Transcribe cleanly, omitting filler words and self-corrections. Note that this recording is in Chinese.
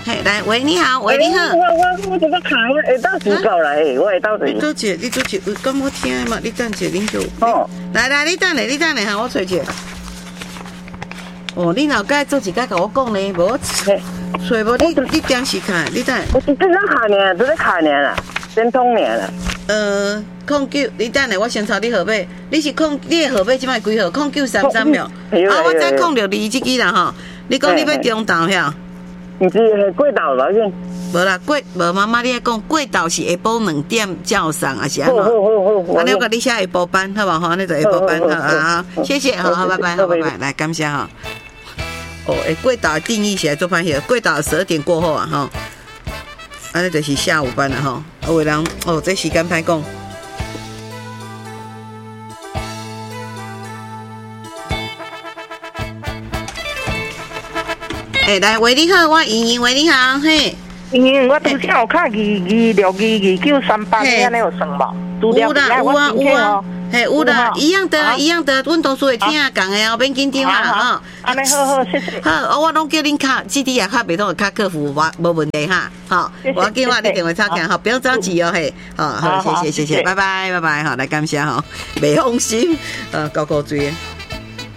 嘿，来，喂，你好，喂，你好。 我这个卡会到时到来，我会到时。 你多姐，你多姐，有咁好听的嘛？你等者，恁就哦。来，你等下哈，我找者。哦，你若该做一甲甲我讲咧，无我找无你点时看，你等。 我这张卡呢，这个卡呢啦，先通年啦。 09，你等下，我先抄你号码。你是你的号码即摆几号？0933秒。啊，我再02这支啦吼。你讲你要中昼遐？ 唔是系过昼啦先。 无啦，无妈妈你讲过昼是下晡2点照送，还是安怎？ 好。 安尼我甲你写下晡班，好不好？那就下晡班好，谢谢，好，拜拜，来感谢哈。哦，过昼的定义起来做番写，过昼12点过后啊，哈，安尼就是下午班了哈。有的人哦，这时间歹讲。来，喂，你好，我莹莹，喂，你好，嘿。 莹莹，我拄则有卡2262938，你安尼有算无？ 有啦，嘿，有啦，一样的，阮同事会听讲的哦，免紧张啦，吼。 安尼好，谢谢。 好，我拢叫恁卡，GD 也卡，袂通卡客服，无问题哈。好，我叫我你电话插起，好，不要着急哦，嘿。好，谢谢，拜拜，好，来感谢哈，袂放心，高追。